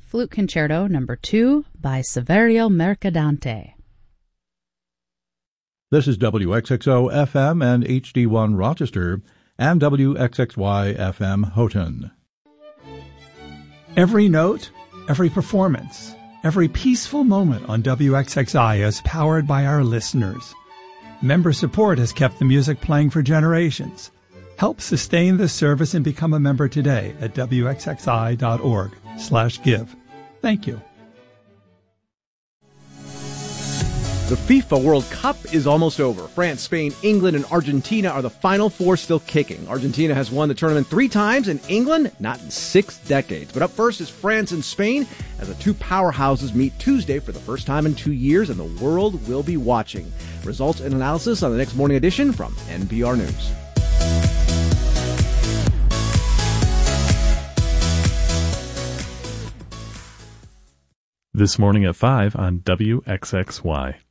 Flute Concerto No. 2 by Saverio Mercadante. This is WXXO FM and HD1 Rochester and WXXY FM Houghton. Every note, every performance, every peaceful moment on WXXI is powered by our listeners. Member support has kept the music playing for generations. Help sustain this service and become a member today at wxxi.org/give. Thank you. The FIFA World Cup is almost over. France, Spain, England, and Argentina are the final four still kicking. Argentina has won the tournament 3 times, and England not in 6 decades. But up first is France and Spain, as the two powerhouses meet Tuesday for the first time in 2 years, and the world will be watching. Results and analysis on the next morning edition from NPR News. This morning at 5 on WXXY.